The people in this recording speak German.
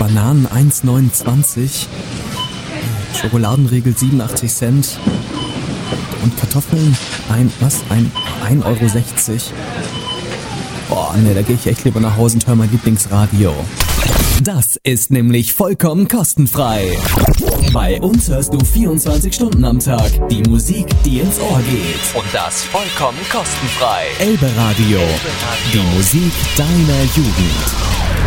Bananen 1,29, Schokoladenriegel 87 Cent und Kartoffeln 1,60 Euro. Boah, ne, da gehe ich echt lieber nach Hause und höre mein Lieblingsradio. Das ist nämlich vollkommen kostenfrei. Bei uns hörst du 24 Stunden am Tag die Musik, die ins Ohr geht. Und das vollkommen kostenfrei. Elbe Radio, die Musik deiner Jugend.